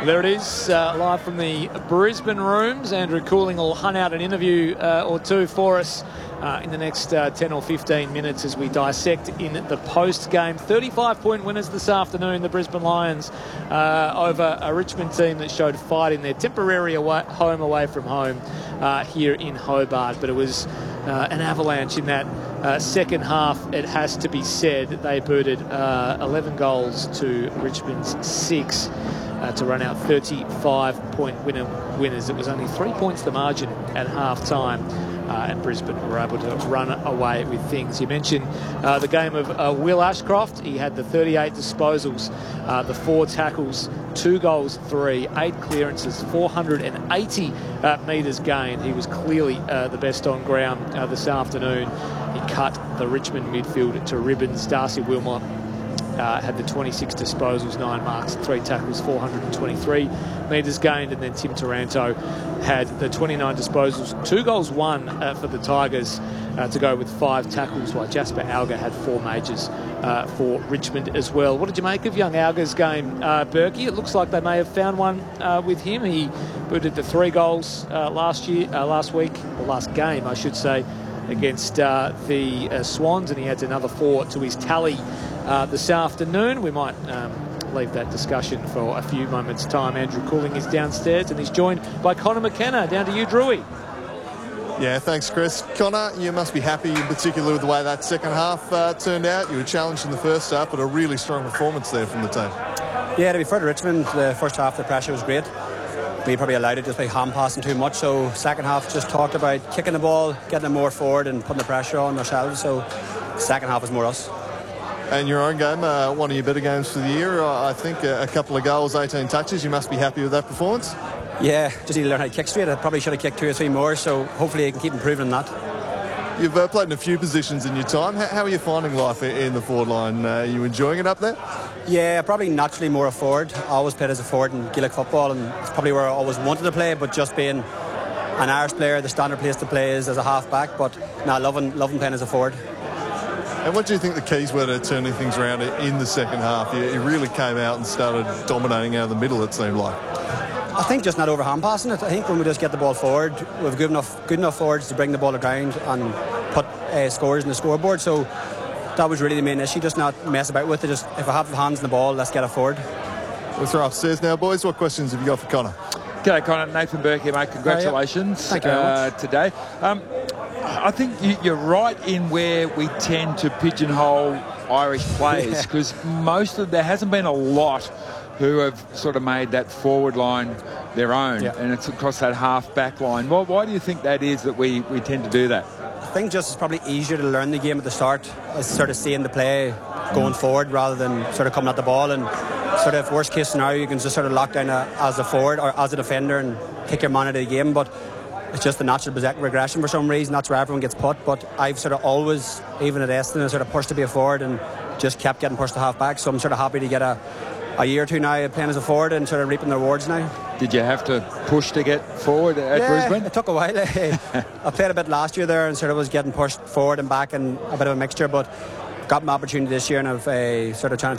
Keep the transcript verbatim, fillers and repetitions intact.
There it is, uh, live from the Brisbane rooms. Andrew Cooling will hunt out an interview uh, or two for us uh, in the next uh, ten or fifteen minutes as we dissect in the post-game. thirty-five point winners this afternoon, the Brisbane Lions, uh, over a Richmond team that showed fight in their temporary away, home away from home uh, here in Hobart. But it was uh, an avalanche in that uh, second half, it has to be said. They booted uh, eleven goals to Richmond's six. Uh, to run out thirty-five point winner winners. It was only three points the margin at half-time, uh, and Brisbane were able to run away with things. You mentioned uh, the game of uh, Will Ashcroft. He had the thirty-eight disposals, uh, the four tackles, two goals, three, eight clearances, four hundred eighty uh, metres gained. He was clearly uh, the best on ground uh, this afternoon. He cut the Richmond midfield to ribbons. Darcy Wilmot Uh, had the twenty-six disposals, nine marks, three tackles, four hundred twenty-three metres gained. And then Tim Taranto had the twenty-nine disposals, two goals, one uh, for the Tigers uh, to go with five tackles, while Jasper Alga had four majors uh, for Richmond as well. What did you make of young Alga's game, uh, Berkey? It looks like they may have found one uh, with him. He booted the three goals uh, last year, uh, last week, or last game, I should say, against uh, the uh, Swans, and he adds another four to his tally uh, this afternoon. We might um, leave that discussion for a few moments' time. Andrew Cooling is downstairs and he's joined by Connor McKenna. Down to you, Drewy. Yeah, thanks, Chris. Connor, you must be happy in particular with the way that second half uh, turned out. You were challenged in the first half, but a really strong performance there from the team. Yeah, to be fair to Richmond, the first half the pressure was great. We probably allowed it just by hand passing too much, so second half just talked about kicking the ball, getting it more forward and putting the pressure on ourselves, so second half was more us. And your own game, uh, one of your better games for the year, uh, I think uh, a couple of goals, eighteen touches. You must be happy with that performance? Yeah, just need to learn how to kick straight. I probably should have kicked two or three more, so hopefully I can keep improving on that. You've uh, played in a few positions in your time. How, how are you finding life in the forward line? Uh, are you enjoying it up there? Yeah, probably naturally more a forward. I always played as a forward in Gaelic football, and it's probably where I always wanted to play, but just being an Irish player, the standard place to play is as a half-back, but now loving, loving playing as a forward. And what do you think the keys were to turning things around in the second half? You, you really came out and started dominating out of the middle, it seemed like. I think just not over hand passing it. I think when we just get the ball forward, we've good enough good enough forwards to bring the ball to ground and put uh, scores in the scoreboard. So that was really the main issue, just not mess about with it. Just if I have the hands on the ball, let's get it forward. We'll throw upstairs now, boys. What questions have you got for Connor? G'day, Connor. Nathan Burke here, mate. Congratulations oh, yeah. Thank you very uh, much. today. Um, I think you, you're right in where we tend to pigeonhole Irish players, because yeah. most of there hasn't been a lot who have sort of made that forward line their own, yeah. and it's across that half-back line. Well, why do you think that is that we, we tend to do that? I think just it's probably easier to learn the game at the start, as sort of seeing the play going forward rather than sort of coming at the ball, and sort of worst case scenario you can just sort of lock down a, as a forward or as a defender and kick your man out of the game. But it's just the natural regression for some reason. That's where everyone gets put. But I've sort of always, even at Eston, sort of pushed to be a forward and just kept getting pushed to half back. So I'm sort of happy to get a, a year or two now playing as a forward and sort of reaping the rewards now. Did you have to push to get forward at yeah, Brisbane? It took a while. I played a bit last year there and sort of was getting pushed forward and back and a bit of a mixture, but got my opportunity this year and I've uh, sort of trying to